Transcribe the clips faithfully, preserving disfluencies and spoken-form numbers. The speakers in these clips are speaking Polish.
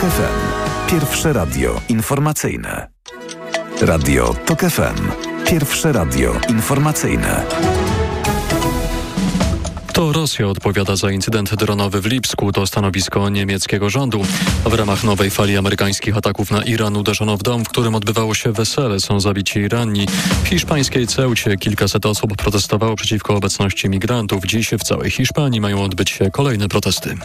F M. Pierwsze radio informacyjne. Radio Tok F M. Pierwsze radio informacyjne. To Rosja odpowiada za incydent dronowy w Lipsku, to stanowisko niemieckiego rządu. W ramach nowej fali amerykańskich ataków na Iran uderzono w dom, w którym odbywało się wesele. Są zabici i ranni. W hiszpańskiej Ceucie kilkaset osób protestowało przeciwko obecności migrantów. Dziś w całej Hiszpanii mają odbyć się kolejne protesty.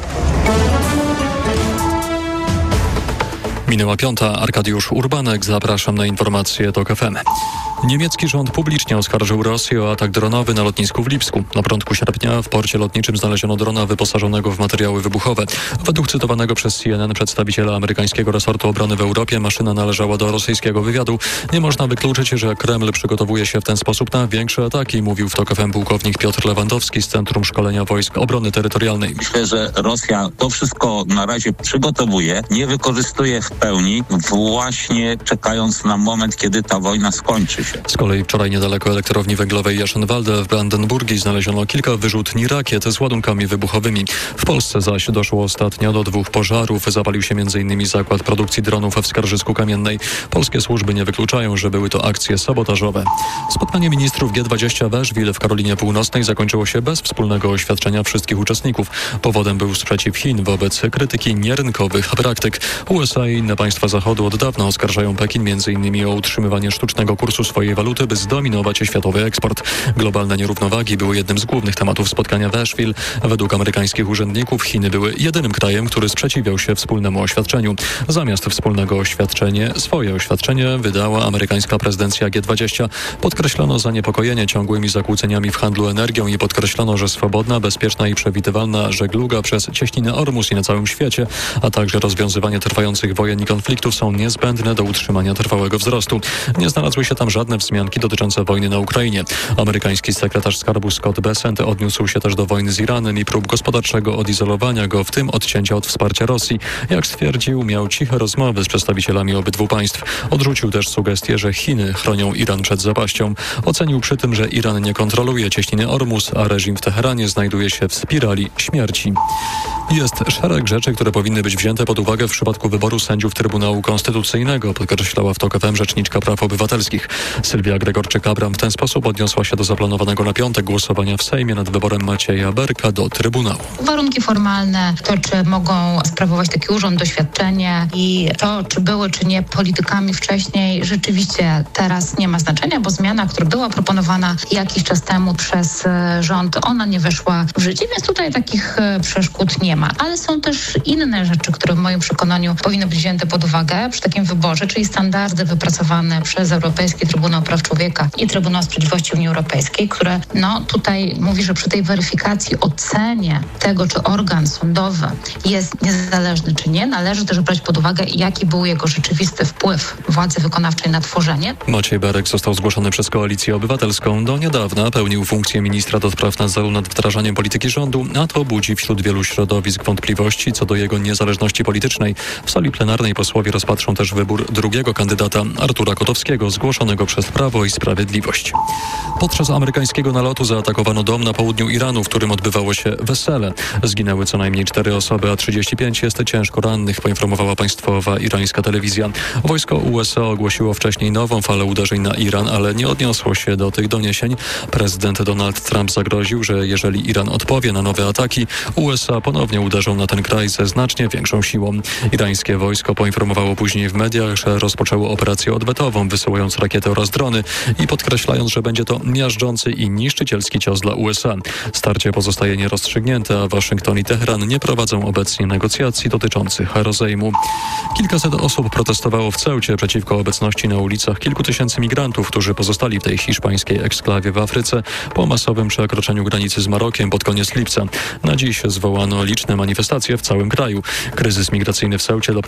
Minęła piąta. Arkadiusz Urbanek. Zapraszam na informacje Tok F M. Niemiecki rząd publicznie oskarżył Rosję o atak dronowy na lotnisku w Lipsku. Na początku sierpnia w porcie lotniczym znaleziono drona wyposażonego w materiały wybuchowe. Według cytowanego przez C N N przedstawiciela amerykańskiego resortu obrony w Europie maszyna należała do rosyjskiego wywiadu. Nie można wykluczyć, że Kreml przygotowuje się w ten sposób na większe ataki, mówił w Tok F M pułkownik Piotr Lewandowski z Centrum Szkolenia Wojsk Obrony Terytorialnej. Myślę, że Rosja to wszystko na razie przygotowuje, nie wykorzystuje w pełni, właśnie czekając na moment, kiedy ta wojna skończy się. Z kolei wczoraj niedaleko elektrowni węglowej Jaschenwalde w Brandenburgii znaleziono kilka wyrzutni rakiet z ładunkami wybuchowymi. W Polsce zaś doszło ostatnio do dwóch pożarów. Zapalił się między innymi zakład produkcji dronów w Skarżysku Kamiennej. Polskie służby nie wykluczają, że były to akcje sabotażowe. Spotkanie ministrów G dwadzieścia w Asheville w Karolinie Północnej zakończyło się bez wspólnego oświadczenia wszystkich uczestników. Powodem był sprzeciw Chin wobec krytyki nierynkowych praktyk. U S A i inne państwa Zachodu od dawna oskarżają Pekin między innymi o utrzymywanie sztucznego kursu swojej waluty, by zdominować światowy eksport. Globalne nierównowagi były jednym z głównych tematów spotkania w Asheville. Według amerykańskich urzędników Chiny były jedynym krajem, który sprzeciwiał się wspólnemu oświadczeniu. Zamiast wspólnego oświadczenia, swoje oświadczenie wydała amerykańska prezydencja G dwadzieścia. Podkreślono zaniepokojenie ciągłymi zakłóceniami w handlu energią i podkreślono, że swobodna, bezpieczna i przewidywalna żegluga przez cieśninę Ormus i na całym świecie, a także rozwiązywanie trwających wojen i konfliktów są niezbędne do utrzymania trwałego wzrostu. Nie znalazły się tam żadne wzmianki dotyczące wojny na Ukrainie. Amerykański sekretarz skarbu Scott Bessent odniósł się też do wojny z Iranem i prób gospodarczego odizolowania go, w tym odcięcia od wsparcia Rosji. Jak stwierdził, miał ciche rozmowy z przedstawicielami obydwu państw. Odrzucił też sugestię, że Chiny chronią Iran przed zapaścią. Ocenił przy tym, że Iran nie kontroluje cieśniny Ormus, a reżim w Teheranie znajduje się w spirali śmierci. Jest szereg rzeczy, które powinny być wzięte pod uwagę w przypadku wyboru sędziów Trybunału Konstytucyjnego, podkreślała w Tok F M rzeczniczka praw obywatelskich. Sylwia Gregorczyk-Abram w ten sposób odniosła się do zaplanowanego na piątek głosowania w Sejmie nad wyborem Macieja Berka do Trybunału. Warunki formalne, to czy mogą sprawować taki urząd, doświadczenie i to, czy były, czy nie politykami wcześniej, rzeczywiście teraz nie ma znaczenia, bo zmiana, która była proponowana jakiś czas temu przez rząd, ona nie weszła w życie, więc tutaj takich przeszkód nie ma. Ale są też inne rzeczy, które w moim przekonaniu powinny być wzięte pod uwagę przy takim wyborze, czyli standardy wypracowane przez Europejski Trybunał Praw Człowieka i Trybunał Sprawiedliwości Unii Europejskiej, które no tutaj mówi, że przy tej weryfikacji, ocenie tego, czy organ sądowy jest niezależny, czy nie, należy też brać pod uwagę, jaki był jego rzeczywisty wpływ władzy wykonawczej na tworzenie. Maciej Berek został zgłoszony przez Koalicję Obywatelską. Do niedawna pełnił funkcję ministra do spraw nadzoru nad wdrażaniem polityki rządu, a to budzi wśród wielu środowisk wątpliwości co do jego niezależności politycznej. W sali plenarnej posłowie rozpatrzą też wybór drugiego kandydata, Artura Kotowskiego, zgłoszonego przez Prawo i Sprawiedliwość. Podczas amerykańskiego nalotu zaatakowano dom na południu Iranu, w którym odbywało się wesele. Zginęły co najmniej cztery osoby, a trzydzieści pięć jest ciężko rannych, poinformowała państwowa irańska telewizja. Wojsko U S A ogłosiło wcześniej nową falę uderzeń na Iran, ale nie odniosło się do tych doniesień. Prezydent Donald Trump zagroził, że jeżeli Iran odpowie na nowe ataki, U S A ponownie uderzą na ten kraj ze znacznie większą siłą. Irańskie wojsko poinformowało później w mediach, że rozpoczęło operację odwetową, wysyłając rakiety oraz drony i podkreślając, że będzie to miażdżący i niszczycielski cios dla U S A. Starcie pozostaje nierozstrzygnięte, a Waszyngton i Teheran nie prowadzą obecnie negocjacji dotyczących rozejmu. Kilkaset osób protestowało w Ceucie przeciwko obecności na ulicach kilku tysięcy migrantów, którzy pozostali w tej hiszpańskiej eksklawie w Afryce po masowym przekroczeniu granicy z Marokiem pod koniec lipca. Na dziś zwołano liczne manifestacje w całym kraju. Kryzys migracyjny w Ceucie doprowadził też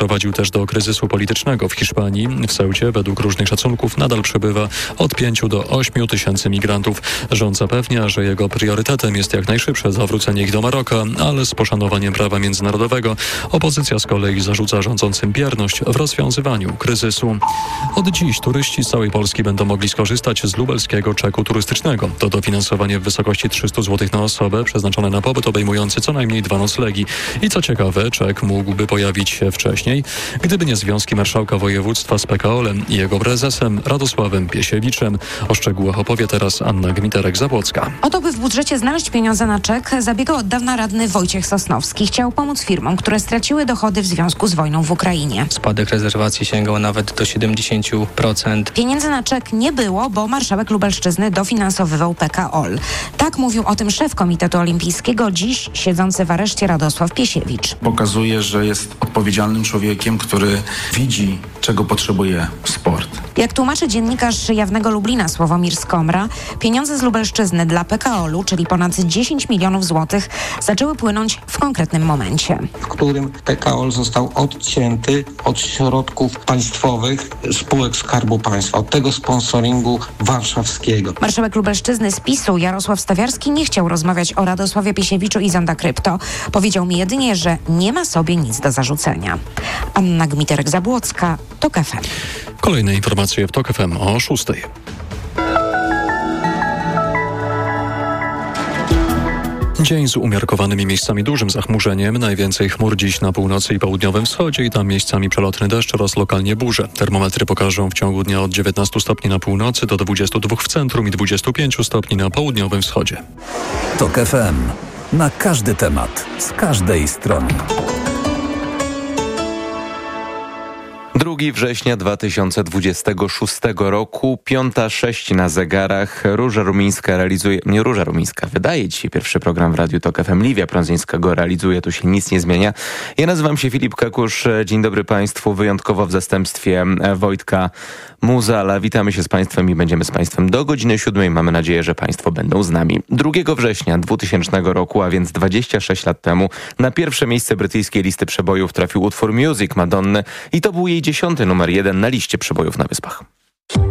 też do kryzysu politycznego w Hiszpanii. W Ceucie według różnych szacunków nadal przebywa od pięciu do ośmiu tysięcy migrantów. Rząd zapewnia, że jego priorytetem jest jak najszybsze zawrócenie ich do Maroka, ale z poszanowaniem prawa międzynarodowego. Opozycja z kolei zarzuca rządzącym bierność w rozwiązywaniu kryzysu. Od dziś turyści z całej Polski będą mogli skorzystać z lubelskiego czeku turystycznego. To dofinansowanie w wysokości trzysta złotych na osobę przeznaczone na pobyt obejmujący co najmniej dwa noclegi. I co ciekawe, czek mógłby pojawić się wcześniej, gdyby nie związki marszałka województwa z P K O L-em i jego prezesem Radosławem Piesiewiczem. O szczegółach opowie teraz Anna Gmiterek-Zabłocka. O to, by w budżecie znaleźć pieniądze na czek, zabiegał od dawna radny Wojciech Sosnowski. Chciał pomóc firmom, które straciły dochody w związku z wojną w Ukrainie. Spadek rezerwacji sięgał nawet do siedemdziesiąt procent. Pieniędzy na czek nie było, bo marszałek Lubelszczyzny dofinansowywał P K O L. Tak mówił o tym szef Komitetu Olimpijskiego, dziś siedzący w areszcie Radosław Piesiewicz. Pokazuje, że jest odpowiedzialnym człowiekiem, który widzi, czego potrzebuje sport. Jak tłumaczy dziennikarz Jawnego Lublina Sławomir Skomra, pieniądze z Lubelszczyzny dla P K O L-u, czyli ponad dziesięć milionów złotych, zaczęły płynąć w konkretnym momencie. W którym P K O L został odcięty od środków państwowych spółek Skarbu Państwa, od tego sponsoringu warszawskiego. Marszałek Lubelszczyzny z PiSu Jarosław Stawiarski nie chciał rozmawiać o Radosławie Piesiewiczu i Zonda Krypto. Powiedział mi jedynie, że nie ma sobie nic do zarzucenia. Anna Gmiterek-Zabłocka, TOK F M. Kolejne informacje w TOK F M o szóstej. Dzień z umiarkowanymi miejscami dużym zachmurzeniem. Najwięcej chmur dziś na północy i południowym wschodzie i tam miejscami przelotny deszcz oraz lokalnie burze. Termometry pokażą w ciągu dnia od dziewiętnastu stopni na północy do dwudziestu dwóch w centrum i dwudziestu pięciu stopni na południowym wschodzie. TOK F M. Na każdy temat, z każdej strony. drugiego września dwa tysiące dwudziestego szóstego roku, piąta sześć na zegarach. Róża Rumińska realizuje, nie Róża Rumińska, wydaje dzisiaj pierwszy program w Radiu TOK F M. Liwia Prądzyńska go realizuje, tu się nic nie zmienia. Ja nazywam się Filip Kakusz, dzień dobry Państwu, wyjątkowo w zastępstwie Wojtka Muzala. Witamy się z Państwem i będziemy z Państwem do godziny siódmej. Mamy nadzieję, że Państwo będą z nami. drugiego września dwutysięcznego roku, a więc dwadzieścia sześć lat temu, na pierwsze miejsce brytyjskiej listy przebojów trafił utwór Music Madonny i to był jej dziesiąty numer jeden na liście przebojów na Wyspach.